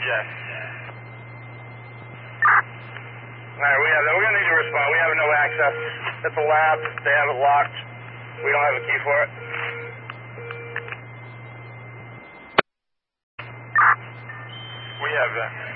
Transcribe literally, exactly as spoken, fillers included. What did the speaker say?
Yes. Alright, we have that. We're going to need to respond. We have no access. It's a lab. They have it locked. We don't have a key for it. We have that.